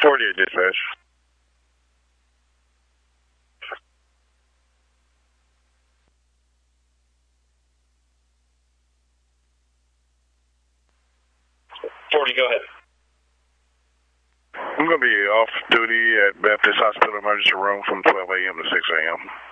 48 dispatch. Go ahead. I'm going to be off duty at Baptist Hospital Emergency Room from 12 a.m. to 6 a.m.